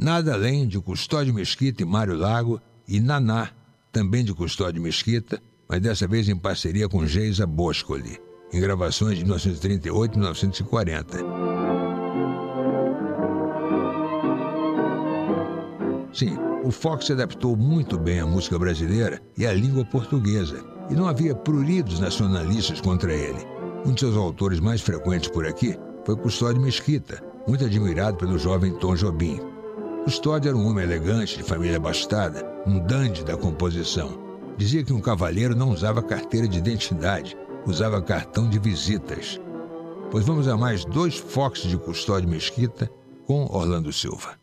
Nada além de Custódio Mesquita e Mário Lago e Naná, também de Custódio Mesquita, mas dessa vez em parceria com Geisa Boscoli, em gravações de 1938 e 1940. Sim, o Fox se adaptou muito bem à música brasileira e à língua portuguesa, e não havia pruridos nacionalistas contra ele. Um de seus autores mais frequentes por aqui foi Custódio Mesquita, muito admirado pelo jovem Tom Jobim. Custódio era um homem elegante, de família abastada, um dandy da composição. Dizia que um cavalheiro não usava carteira de identidade, usava cartão de visitas. Pois vamos a mais 2 Fox de Custódio Mesquita com Orlando Silva.